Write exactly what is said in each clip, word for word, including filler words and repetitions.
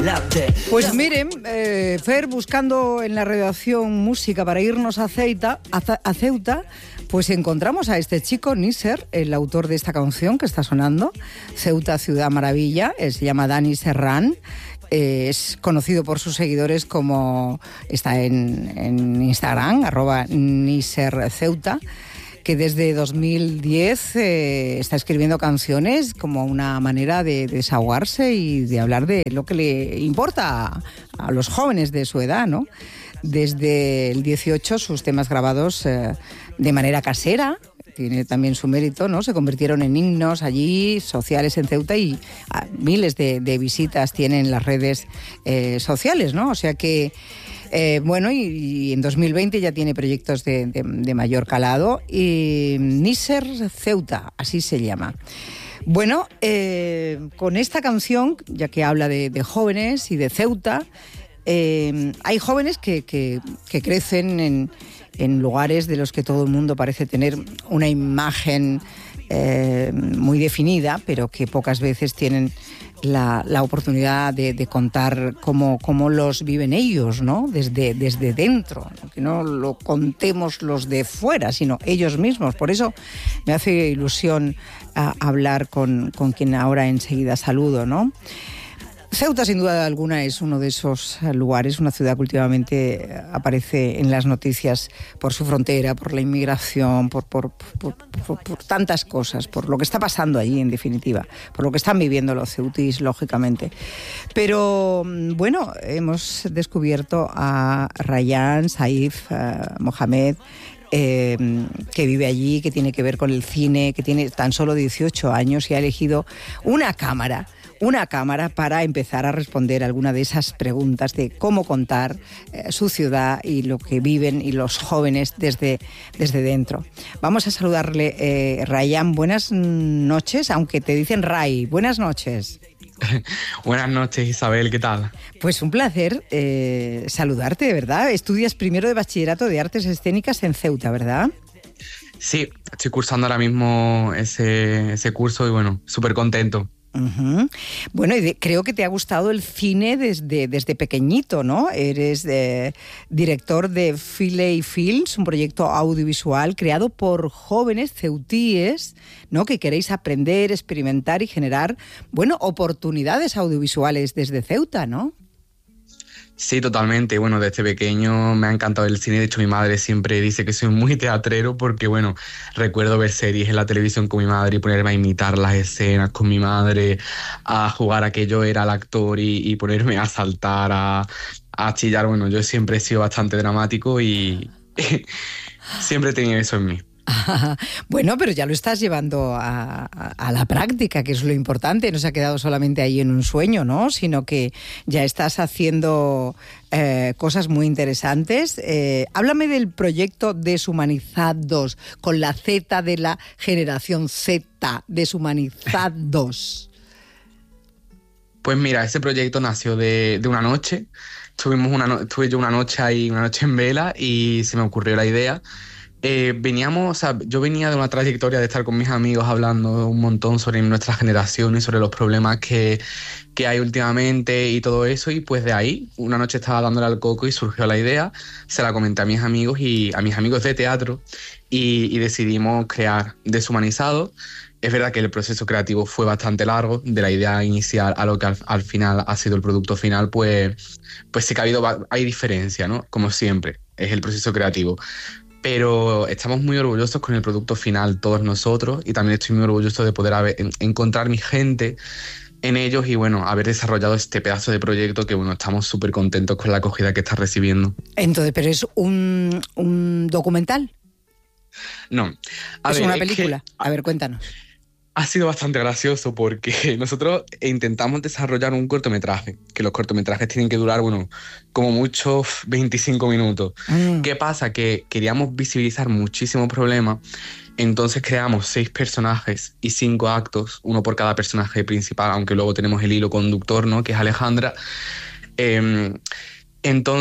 Pues miren, eh, Fer, buscando en la redacción música para irnos a Ceuta, a, a Ceuta, pues encontramos a este chico, Nisser, el autor de esta canción que está sonando, Ceuta, Ciudad Maravilla. Él se llama Dani Serrán. Eh, es conocido por sus seguidores como, está en, en Instagram, arroba Nisser Ceuta, que desde dos mil diez eh, está escribiendo canciones como una manera de desahogarse y de hablar de lo que le importa a, a los jóvenes de su edad, ¿no? Desde el dieciocho sus temas grabados eh, de manera casera, tiene también su mérito, ¿no? Se convirtieron en himnos allí, sociales en Ceuta, y ah, miles de, de visitas tienen las redes eh, sociales, ¿no? O sea que Eh, bueno, y, y en dos mil veinte ya tiene proyectos de, de, de mayor calado. Y Nisser Ceuta, así se llama. Bueno, eh, con esta canción, ya que habla de, de jóvenes y de Ceuta, eh, hay jóvenes que, que, que crecen en, en lugares de los que todo el mundo parece tener una imagen eh, muy definida, pero que pocas veces tienen La, la oportunidad de, de contar cómo, cómo los viven ellos, ¿no? Desde, desde dentro, ¿no? Que no lo contemos los de fuera, sino ellos mismos. Por eso me hace ilusión a, hablar con, con quien ahora enseguida saludo, ¿no? Ceuta, sin duda alguna, es uno de esos lugares, una ciudad que últimamente aparece en las noticias por su frontera, por la inmigración, por, por, por, por, por tantas cosas, por lo que está pasando allí, en definitiva, por lo que están viviendo los ceutíes, lógicamente. Pero, bueno, hemos descubierto a Rayyan Saif uh, Mohamed, Eh, que vive allí, que tiene que ver con el cine, que tiene tan solo dieciocho años y ha elegido una cámara, una cámara para empezar a responder alguna de esas preguntas de cómo contar eh, su ciudad y lo que viven y los jóvenes desde, desde dentro. Vamos a saludarle, eh, Rayyan, buenas noches, aunque te dicen Ray, buenas noches. Buenas noches, Isabel, ¿qué tal? Pues un placer eh, saludarte, de verdad. Estudias primero de bachillerato de artes escénicas en Ceuta, ¿verdad? Sí, estoy cursando ahora mismo ese, ese curso y bueno, súper contento. Uh-huh. Bueno, y de, creo que te ha gustado el cine desde, desde pequeñito, ¿no? Eres eh, director de Filey Films, un proyecto audiovisual creado por jóvenes ceutíes, ¿no? Que queréis aprender, experimentar y generar, bueno, oportunidades audiovisuales desde Ceuta, ¿no? Sí, totalmente. Bueno, desde pequeño me ha encantado el cine. De hecho, mi madre siempre dice que soy muy teatrero porque, bueno, recuerdo ver series en la televisión con mi madre y ponerme a imitar las escenas con mi madre, a jugar a que yo era el actor y, y ponerme a saltar, a, a chillar. Bueno, yo siempre he sido bastante dramático y siempre he tenido eso en mí. Bueno, pero ya lo estás llevando a, a, a la práctica, que es lo importante. No se ha quedado solamente ahí en un sueño, ¿no? Sino que ya estás haciendo eh, cosas muy interesantes. Eh, háblame del proyecto Deshumanizados, con la Z de la generación Z, Deshumanizados. Pues mira, ese proyecto nació de, de una noche. Estuvimos una no- estuve yo una noche ahí, una noche en vela, y se me ocurrió la idea. Eh, veníamos, o sea, yo venía de una trayectoria de estar con mis amigos hablando un montón sobre nuestra generación y sobre los problemas que, que hay últimamente y todo eso, y pues de ahí, una noche estaba dándole al coco y surgió la idea, se la comenté a mis amigos y a mis amigos de teatro y, y decidimos crear Deshumanizado. Es verdad que el proceso creativo fue bastante largo, de la idea inicial a lo que al, al final ha sido el producto final, pues, pues sí que ha habido, hay diferencia, ¿no? Como siempre, es el proceso creativo. Pero estamos muy orgullosos con el producto final, todos nosotros, y también estoy muy orgulloso de poder haber, en, encontrar mi gente en ellos y, bueno, haber desarrollado este pedazo de proyecto que, bueno, estamos súper contentos con la acogida que está recibiendo. Entonces, ¿pero es un, un documental? No. A ¿Es ver, una es película? que A ver, cuéntanos. ha sido bastante gracioso porque nosotros intentamos desarrollar un cortometraje, que los cortometrajes tienen que durar, bueno, como mucho veinticinco minutos. Mm. ¿Qué pasa? Que queríamos visibilizar muchísimos problemas, entonces creamos seis personajes y cinco actos, uno por cada personaje principal, aunque luego tenemos el hilo conductor, ¿no? Que es Alejandra. Eh, entonces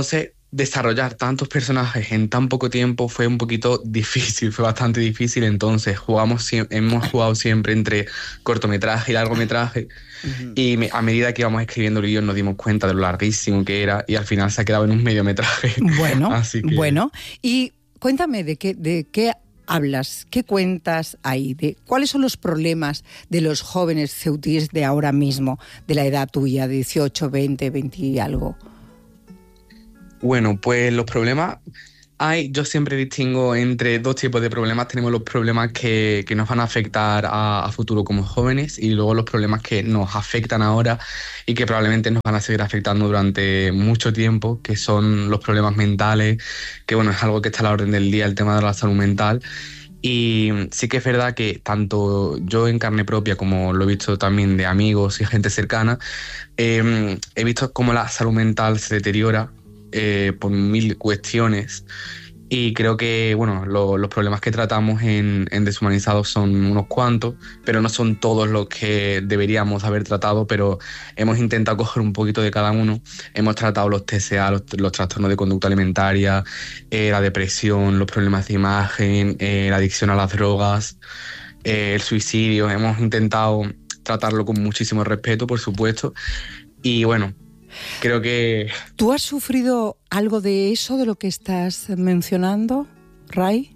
desarrollar tantos personajes en tan poco tiempo fue un poquito difícil, fue bastante difícil. Entonces jugamos, hemos jugado siempre entre cortometraje y largometraje. Uh-huh. Y me, a medida que íbamos escribiendo el guión nos dimos cuenta de lo larguísimo que era y al final se ha quedado en un mediometraje. Bueno, Así que... bueno. Y cuéntame, ¿de qué, de qué hablas? ¿Qué cuentas ahí? De, ¿Cuáles son los problemas de los jóvenes ceutíes de ahora mismo, de la edad tuya, de dieciocho, veinte, veinte y algo? Bueno, pues los problemas hay, yo siempre distingo entre dos tipos de problemas. Tenemos los problemas que, que nos van a afectar a, a futuro como jóvenes y luego los problemas que nos afectan ahora y que probablemente nos van a seguir afectando durante mucho tiempo, que son los problemas mentales, que bueno, es algo que está a la orden del día, el tema de la salud mental. Y sí que es verdad que tanto yo en carne propia como lo he visto también de amigos y gente cercana, eh, he visto cómo la salud mental se deteriora Eh, por mil cuestiones y creo que bueno lo, los problemas que tratamos en, en Deshumanizados son unos cuantos, pero no son todos los que deberíamos haber tratado, pero hemos intentado coger un poquito de cada uno. Hemos tratado los T C A, los, los trastornos de conducta alimentaria, eh, la depresión, los problemas de imagen, eh, la adicción a las drogas, eh, el suicidio. Hemos intentado tratarlo con muchísimo respeto, por supuesto, y bueno, creo que... ¿Tú has sufrido algo de eso, de lo que estás mencionando, Ray?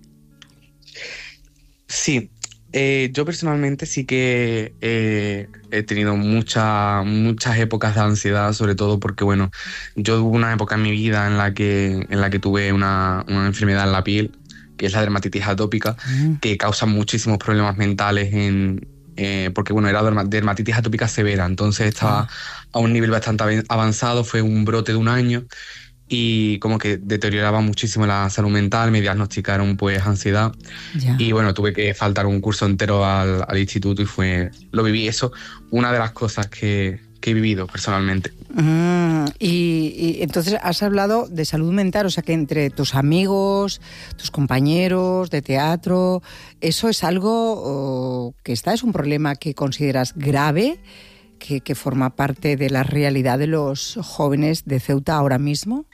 Sí, eh, yo personalmente sí que eh, he tenido mucha, muchas épocas de ansiedad, sobre todo porque, bueno, yo hubo una época en mi vida en la que, en la que tuve una, una enfermedad en la piel, que es la dermatitis atópica, mm. que causa muchísimos problemas mentales en... Eh, porque bueno, era dermatitis atópica severa, entonces estaba ah. a un nivel bastante avanzado, fue un brote de un año y como que deterioraba muchísimo la salud mental, me diagnosticaron pues ansiedad ya. Y bueno, tuve que faltar un curso entero al, al instituto y fue, lo viví, eso, una de las cosas que, que he vivido personalmente. Mm, y, y entonces has hablado de salud mental, o sea que entre tus amigos, tus compañeros de teatro, ¿eso es algo oh, que está, es un problema que consideras grave, que, que forma parte de la realidad de los jóvenes de Ceuta ahora mismo?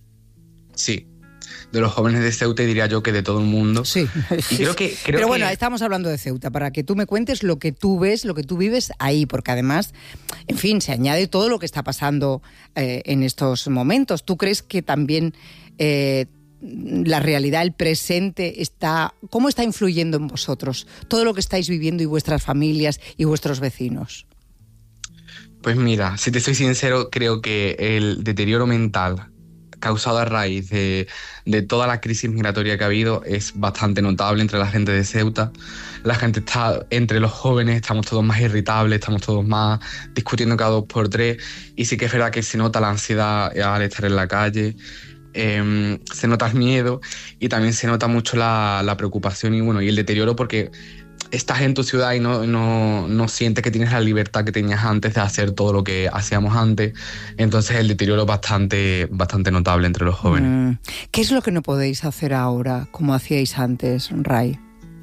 Sí, de los jóvenes de Ceuta y diría yo que de todo el mundo. Sí, y creo que, creo pero bueno, que... estamos hablando de Ceuta, para que tú me cuentes lo que tú ves, lo que tú vives ahí, porque además, en fin, se añade todo lo que está pasando eh, en estos momentos. ¿Tú crees que también eh, la realidad, el presente, está, cómo está influyendo en vosotros? Todo lo que estáis viviendo y vuestras familias y vuestros vecinos. Pues mira, si te soy sincero, creo que el deterioro mental causado a raíz de, de toda la crisis migratoria que ha habido es bastante notable entre la gente de Ceuta. La gente está, entre los jóvenes, estamos todos más irritables, estamos todos más discutiendo cada dos por tres, y sí que es verdad que se nota la ansiedad al estar en la calle, eh, se nota el miedo y también se nota mucho la, la preocupación y, bueno, y el deterioro porque estás en tu ciudad y no, no, no sientes que tienes la libertad que tenías antes de hacer todo lo que hacíamos antes. Entonces el deterioro es bastante, bastante notable entre los jóvenes. Mm. ¿Qué es lo que no podéis hacer ahora como hacíais antes, Ray?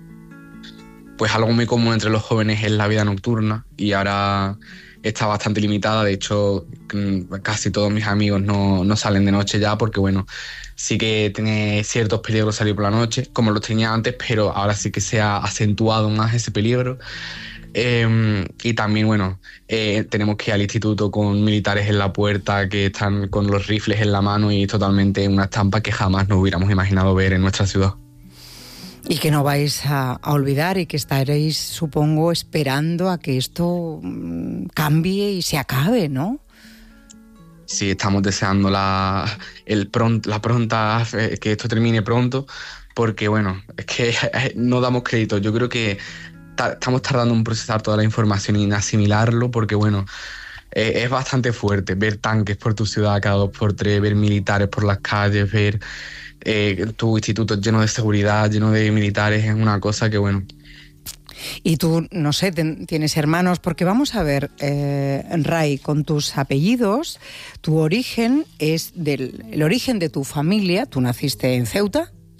Pues algo muy común entre los jóvenes es la vida nocturna y ahora está bastante limitada. De hecho, casi todos mis amigos no, no salen de noche ya porque, bueno, sí que tiene ciertos peligros salir por la noche, como los tenía antes, pero ahora sí que se ha acentuado más ese peligro. Eh, y también, bueno, eh, tenemos que ir al instituto con militares en la puerta que están con los rifles en la mano y totalmente una estampa que jamás nos hubiéramos imaginado ver en nuestra ciudad. Y que no vais a, a olvidar y que estaréis, supongo, esperando a que esto cambie y se acabe, ¿no? Sí, estamos deseando la, el pronto, la pronta, que esto termine pronto, porque bueno, es que no damos crédito. Yo creo que ta- estamos tardando en procesar toda la información y en asimilarlo, porque bueno, eh, es bastante fuerte ver tanques por tu ciudad cada dos por tres, ver militares por las calles, ver eh, tu instituto lleno de seguridad, lleno de militares, es una cosa que bueno... Y tú, no sé, ten, tienes hermanos, porque vamos a ver, eh, Ray, con tus apellidos, tu origen es del... El origen de tu familia, tú naciste en Ceuta, ¿sí?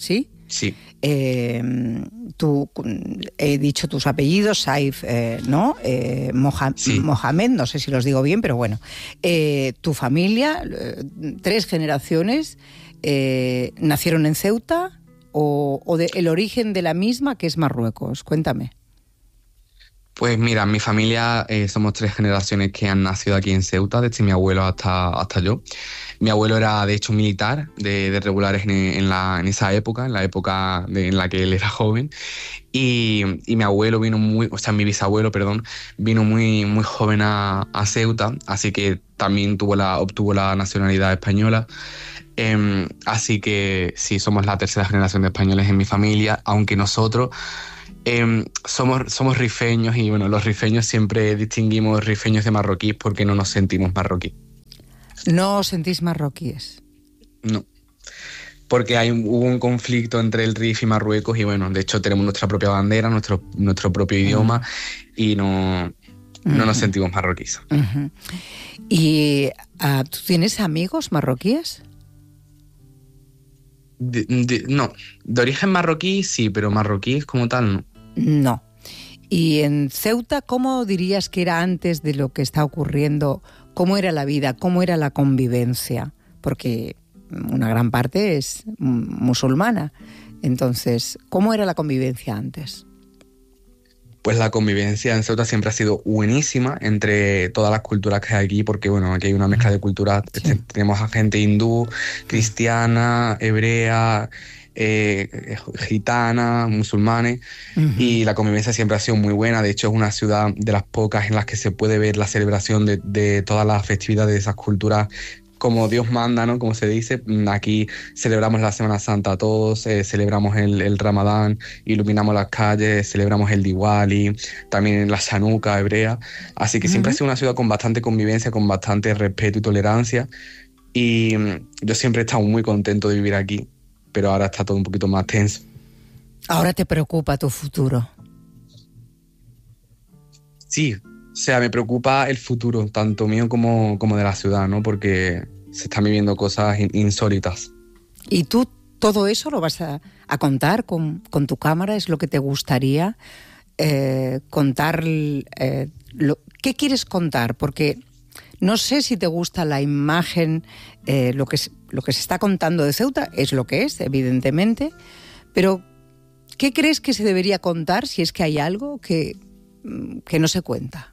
Sí. Eh, tú, he dicho tus apellidos, Saif, eh, ¿no? Eh, Moha- Sí. Mohamed, no sé si los digo bien, pero bueno. Eh, tu familia, eh, tres generaciones, eh, ¿nacieron en Ceuta o, o de, el origen de la misma, que es Marruecos? Cuéntame. Pues mira, mi familia eh, somos tres generaciones que han nacido aquí en Ceuta, desde mi abuelo hasta, hasta yo. Mi abuelo era de hecho militar, de, de regulares en, en, la, en esa época, en la época de, en la que él era joven. Y, y mi abuelo vino muy, o sea, mi bisabuelo, perdón, vino muy, muy joven a, a Ceuta, así que también tuvo la, obtuvo la nacionalidad española. Eh, así que sí, somos la tercera generación de españoles en mi familia, aunque nosotros... Eh, somos, somos rifeños y bueno, los rifeños siempre distinguimos rifeños de marroquíes porque no nos sentimos marroquíes. ¿No os sentís marroquíes? No, porque hay, hubo un conflicto entre el Rif y Marruecos y bueno, de hecho tenemos nuestra propia bandera, nuestro, nuestro propio idioma uh-huh. y no, no uh-huh. nos sentimos marroquíes. Uh-huh. ¿Y uh, tú tienes amigos marroquíes? De, de, no, de origen marroquí sí, pero marroquíes como tal no. No. Y en Ceuta, ¿cómo dirías que era antes de lo que está ocurriendo? ¿Cómo era la vida? ¿Cómo era la convivencia? Porque una gran parte es musulmana. Entonces, ¿cómo era la convivencia antes? Pues la convivencia en Ceuta siempre ha sido buenísima entre todas las culturas que hay aquí, porque bueno, aquí hay una mezcla de culturas. Sí. Tenemos a gente hindú, cristiana, hebrea, eh, gitana, musulmanes, uh-huh. y la convivencia siempre ha sido muy buena. De hecho, es una ciudad de las pocas en las que se puede ver la celebración de, de todas las festividades de esas culturas como Dios manda, ¿no? Como se dice. Aquí celebramos la Semana Santa todos, eh, celebramos el, el Ramadán, iluminamos las calles, celebramos el Diwali, también la Chanuca hebrea. Así que uh-huh. siempre ha sido una ciudad con bastante convivencia, con bastante respeto y tolerancia. Y yo siempre he estado muy contento de vivir aquí, pero ahora está todo un poquito más tenso. ¿Ahora te preocupa tu futuro? Sí, o sea, me preocupa el futuro, tanto mío como, como de la ciudad, ¿no? Porque se están viviendo cosas insólitas. ¿Y tú todo eso lo vas a, a contar con, con tu cámara? ¿Es lo que te gustaría eh, contar? Eh, lo, ¿Qué quieres contar? Porque no sé si te gusta la imagen, eh, lo, que, lo que se está contando de Ceuta es lo que es, evidentemente, pero ¿qué crees que se debería contar si es que hay algo que, que no se cuenta?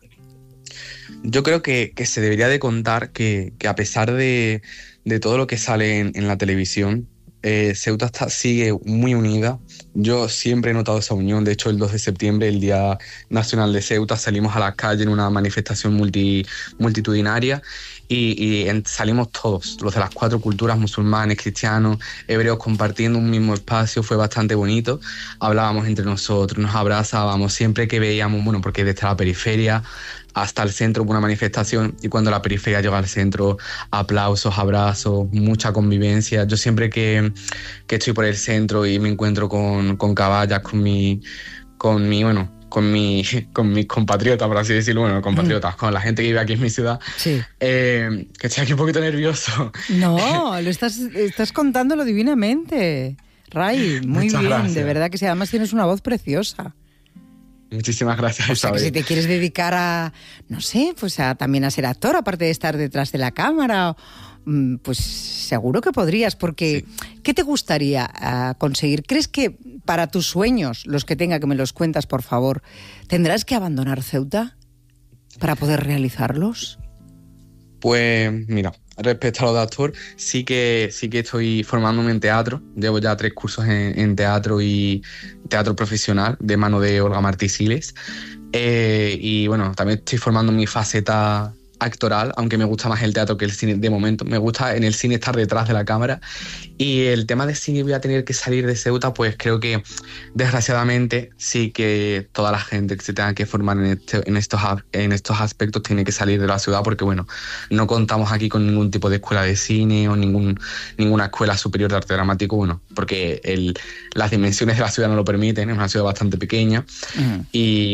Yo creo que, que se debería de contar que, que a pesar de, de todo lo que sale en, en la televisión, eh, Ceuta está, sigue muy unida. Yo siempre he notado esa unión. De hecho, el dos de septiembre, el Día Nacional de Ceuta, salimos a la calle en una manifestación multi, multitudinaria y, y en, salimos todos, los de las cuatro culturas, musulmanes, cristianos, hebreos, compartiendo un mismo espacio. Fue bastante bonito. Hablábamos entre nosotros, nos abrazábamos siempre que veíamos, bueno, porque desde la periferia hasta el centro hubo una manifestación y cuando la periferia llegó al centro, aplausos, abrazos, mucha convivencia. Yo siempre que, que estoy por el centro y me encuentro con, con caballas, con mi, con mi, bueno, con mi, con mis compatriotas, por así decirlo, bueno, compatriotas, mm. con la gente que vive aquí en mi ciudad, sí. eh, que estoy aquí un poquito nervioso. No, lo estás, estás contándolo divinamente, Ray, muy Muchas bien, gracias. De verdad que sí, además tienes una voz preciosa. Muchísimas gracias, o sea, Isabel. Que si te quieres dedicar a, no sé, pues a, también a ser actor, aparte de estar detrás de la cámara, pues seguro que podrías, porque sí. ¿Qué te gustaría uh, conseguir? ¿Crees que para tus sueños, los que tenga, que me los cuentas, por favor, tendrás que abandonar Ceuta para poder realizarlos? Pues mira, respecto a lo de actor, sí que, sí que estoy formándome en teatro. Llevo ya tres cursos en, en teatro y teatro profesional de mano de Olga Martí Siles. Eh, y bueno, también estoy formando mi faceta actoral, aunque me gusta más el teatro que el cine de momento. Me gusta en el cine estar detrás de la cámara. Y el tema de si voy a tener que salir de Ceuta, pues creo que desgraciadamente sí que toda la gente que se tenga que formar en, este, en, estos, en estos aspectos tiene que salir de la ciudad porque, bueno, no contamos aquí con ningún tipo de escuela de cine o ningún, ninguna escuela superior de arte dramático, bueno, porque el, las dimensiones de la ciudad no lo permiten, es una ciudad bastante pequeña. Uh-huh. y...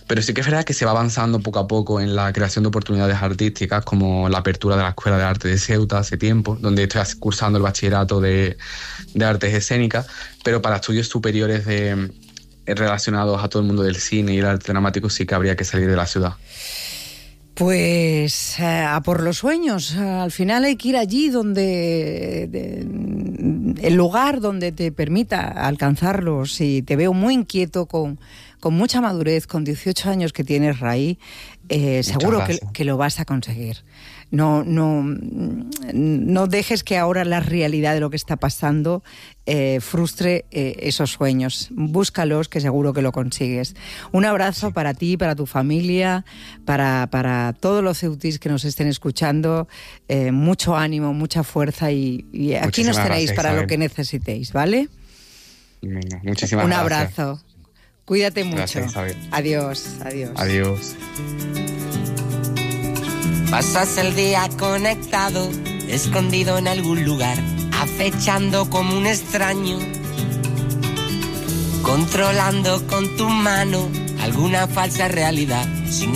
Pero sí que es verdad que se va avanzando poco a poco en la creación de oportunidades artísticas, como la apertura de la Escuela de Arte de Ceuta hace tiempo, donde estoy cursando el bachillerato de, de artes escénicas, pero para estudios superiores de, relacionados a todo el mundo del cine y el arte dramático sí que habría que salir de la ciudad. Pues eh, a por los sueños. Al final hay que ir allí donde de, el lugar donde te permita alcanzarlos. Y te veo muy inquieto, con, con mucha madurez, con dieciocho años que tienes, Rai. Eh, seguro que, que lo vas a conseguir. No, no, no dejes que ahora la realidad de lo que está pasando eh, frustre eh, esos sueños. Búscalos, que seguro que lo consigues. Un abrazo sí. para ti, para tu familia, para, para todos los ceutis que nos estén escuchando. Eh, mucho ánimo, mucha fuerza y, y aquí nos tenéis gracias, para Isabel. Lo que necesitéis, ¿vale? Venga, muchísimas Un gracias. Un abrazo. Cuídate mucho. Gracias, Isabel. Adiós, adiós. Adiós. Pasas el día conectado, escondido en algún lugar, acechando como un extraño, controlando con tu mano alguna falsa realidad. Sin